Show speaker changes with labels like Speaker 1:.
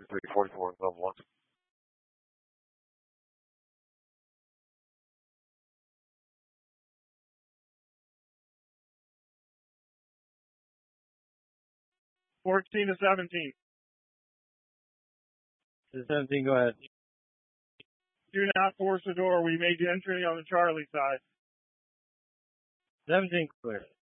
Speaker 1: 344, level 1.
Speaker 2: Fourteen to 17.
Speaker 3: To 17, go ahead.
Speaker 2: Do not force the door. We made the entry on the Charlie side.
Speaker 3: 17, clear.